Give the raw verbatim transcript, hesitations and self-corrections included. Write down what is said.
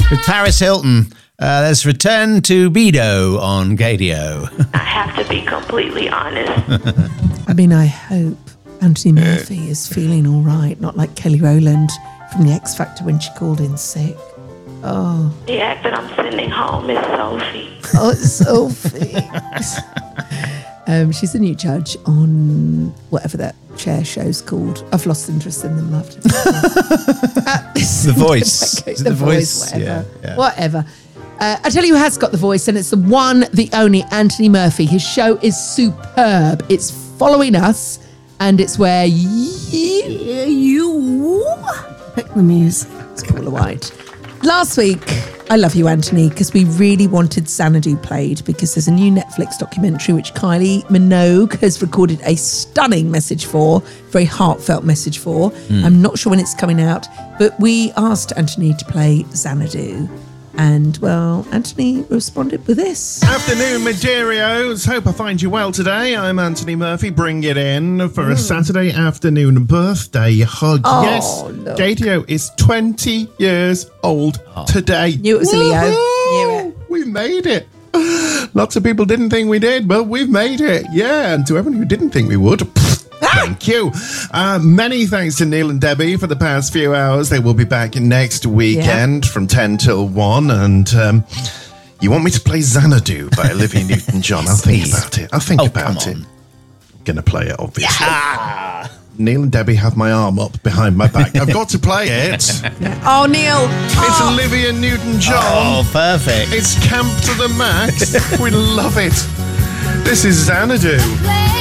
with Paris Hilton. Uh, let's return to Bedo on Gadio. I have to be completely honest. I mean, I hope Anthony Murphy is feeling all right, not like Kelly Rowland from The X Factor when she called in sick. Oh. The act that I'm sending home is Sophie. Oh, it's Sophie. um, she's a new judge on whatever that chair show's called. I've lost interest in them, loved it. The Voice. The, Is it the The voice, Voice? whatever. Yeah, yeah. Whatever. Uh, I tell you who has got the voice, and it's the one, the only Anthony Murphy. His show is superb. It's Following Us, and it's where you, you pick the music. It's Paula White. Last week, I love you, Anthony, because we really wanted Xanadu played because there's a new Netflix documentary which Kylie Minogue has recorded a stunning message for, very heartfelt message for. Mm. I'm not sure when it's coming out, but we asked Anthony to play Xanadu. And, well, Anthony responded with this. Afternoon, Magerios. Hope I find you well today. I'm Anthony Murphy. Bring it in for a mm. Saturday afternoon birthday hug. Oh, yes, look. Gadio is twenty years old oh. today. Knew it was Woo-hoo! a Leo. Knew it. We made it. Lots of people didn't think we did, but we've made it. Yeah, and to everyone who didn't think we would... Thank you. Uh, many thanks to Neil and Debbie for the past few hours. They will be back next weekend yeah. from ten till one. And um, you want me to play Xanadu by Olivia Newton-John? I'll think about it. I'll think oh, about it. I'm going to play it, obviously. Yeah. Neil and Debbie have my arm up behind my back. I've got to play it. Oh, Neil. It's oh. Olivia Newton-John. Oh, perfect. It's camp to the max. We love it. This is Xanadu.